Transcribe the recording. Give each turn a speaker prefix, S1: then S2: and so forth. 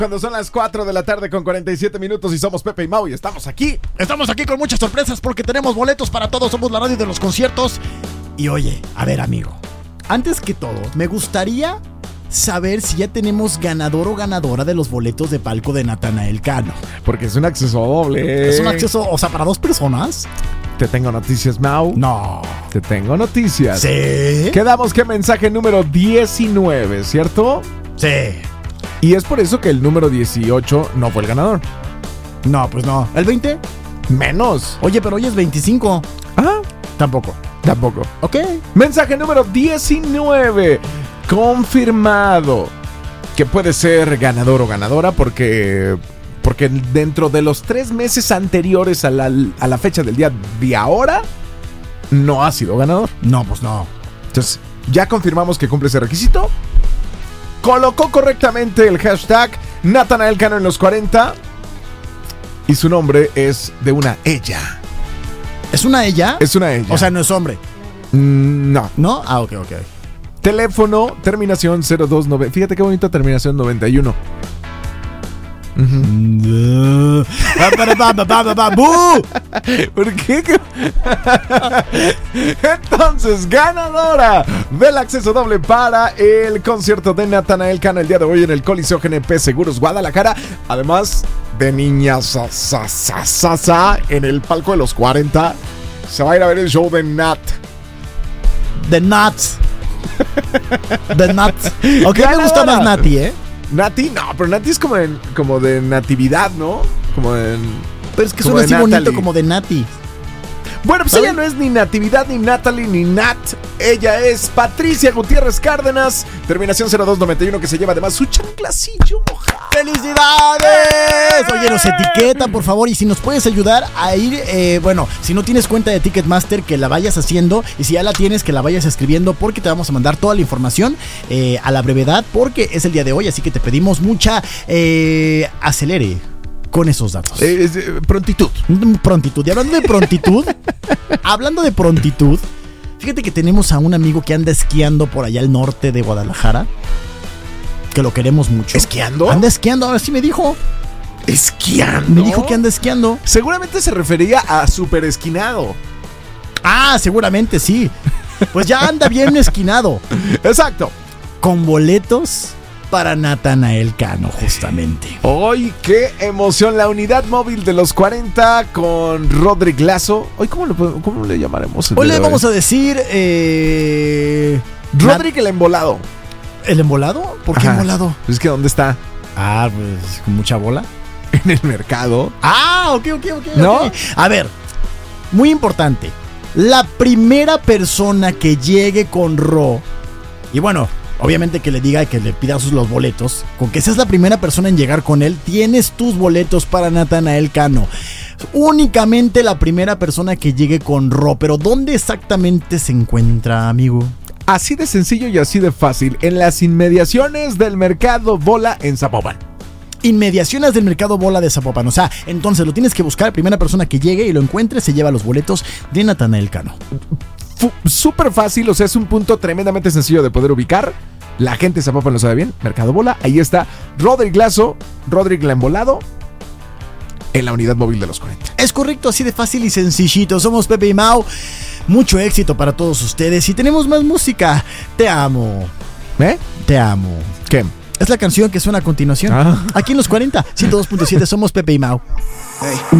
S1: Cuando son las 4 de la tarde con 47 minutos y somos Pepe y Mau y estamos aquí.
S2: Estamos aquí con muchas sorpresas porque tenemos boletos para todos. Somos la radio de los conciertos. Y oye, a ver, amigo, antes que todo, me gustaría saber si ya tenemos ganador o ganadora de los boletos de palco de Natanael Cano.
S1: Porque es un acceso doble.
S2: Es un acceso, o sea, para 2 personas.
S1: Te tengo noticias, Mau.
S2: No.
S1: Te tengo noticias.
S2: ¿Sí?
S1: Quedamos que mensaje número 19, ¿cierto?
S2: Sí.
S1: Y es por eso que el número 18 no fue el ganador.
S2: No, pues no. ¿El 20?
S1: Menos.
S2: Oye, pero hoy es 25.
S1: Ah,
S2: Tampoco.
S1: tampoco.
S2: Ok.
S1: Mensaje número 19. Confirmado que puede ser ganador o ganadora porque dentro de los 3 meses anteriores a la fecha del día de ahora no ha sido ganador.
S2: No, pues no.
S1: Entonces, ya confirmamos que cumple ese requisito. Colocó correctamente el hashtag Natanael Cano en los 40 y su nombre es de una ella.
S2: ¿Es una ella?
S1: Es una ella.
S2: O sea, no es hombre.
S1: No.
S2: ¿No? Ah, ok.
S1: Teléfono, terminación 029. Fíjate qué bonita terminación 91. ¿Por qué? Entonces, ganadora del acceso doble para el concierto de Natanael Cano el día de hoy en el Coliseo GNP Seguros Guadalajara. Además de niña Sasa en el palco de los 40. Se va a ir a ver el show de Nat.
S2: The Nuts. The Nuts. Ok,
S1: Ganadora.
S2: me gusta más Nati, ¿eh?
S1: Nati, no, pero Nati es como de natividad, ¿no? Como en...
S2: Pero es que
S1: como
S2: suena así
S1: de
S2: bonito
S1: Natalie.
S2: como de Nati.
S1: Bueno, pues
S2: ¿Saben?
S1: ella no es ni Natividad, ni Natalie, ni Nat. Ella es Patricia Gutiérrez Cárdenas, terminación 0291, que se lleva además su chanclacillo mojado.
S2: ¡Felicidades! Oye, nos etiqueta, por favor, y si nos puedes ayudar a ir, si no tienes cuenta de Ticketmaster, que la vayas haciendo, y si ya la tienes, que la vayas escribiendo, porque te vamos a mandar toda la información a la brevedad, porque es el día de hoy, así que te pedimos mucha acelere con esos datos.
S1: Prontitud.
S2: Prontitud. Y hablando de prontitud, fíjate que tenemos a un amigo que anda esquiando por allá al norte de Guadalajara, que lo queremos mucho.
S1: ¿Esquiando?
S2: Anda esquiando, ahora sí me dijo.
S1: ¿Esquiando?
S2: Me dijo que anda esquiando.
S1: Seguramente se refería a super esquinado.
S2: Ah, seguramente sí. Pues ya anda bien esquinado.
S1: Exacto.
S2: Con boletos para Natanael Cano, justamente.
S1: Hoy, qué emoción. La unidad móvil de los 40 con Rodrigo Lazo. Hoy, ¿cómo le llamaremos?
S2: Hoy le vamos a decir...
S1: Rodrigo el embolado.
S2: ¿El embolado? ¿Por qué embolado?
S1: Es que ¿dónde está?
S2: Ah, pues con mucha bola.
S1: En el mercado.
S2: Ah, ok.
S1: ¿No?
S2: Ok. A ver, muy importante. La primera persona que llegue con Ro, y bueno, obviamente que le diga que le pida los boletos, con que seas la primera persona en llegar con él, tienes tus boletos para Natanael Cano. Únicamente la primera persona que llegue con Ro. Pero ¿dónde exactamente se encuentra, amigo?
S1: Así de sencillo y así de fácil. En las inmediaciones del Mercado Bola en Zapopan.
S2: Inmediaciones del Mercado Bola de Zapopan. O sea, entonces lo tienes que buscar. La primera persona que llegue y lo encuentre se lleva los boletos de Natanael Cano.
S1: Súper fácil, o sea, es un punto tremendamente sencillo de poder ubicar. La gente de Zapopan lo sabe bien. Mercado Bola, ahí está Rodrigo Lazo, Rodrigo el embolado, en la unidad móvil de los 40.
S2: Es correcto, así de fácil y sencillito. Somos Pepe y Mau. Mucho éxito para todos ustedes. Y tenemos más música. Te amo. Te amo.
S1: ¿Qué?
S2: Es la canción que suena a continuación. Aquí en los 40, 102.7, somos Pepe y Mau.
S3: Hey.